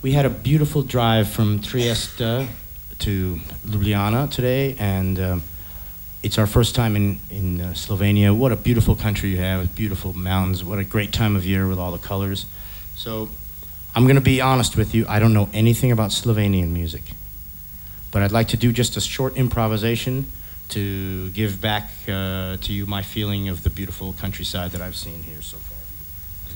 We had a beautiful drive from Trieste to Ljubljana today, and it's our first time in Slovenia. What a beautiful country you have, with beautiful mountains. What a great time of year with all the colors. So I'm going to be honest with you, I don't know anything about Slovenian music, but I'd like to do just a short improvisation to give back to you my feeling of the beautiful countryside that I've seen here so far.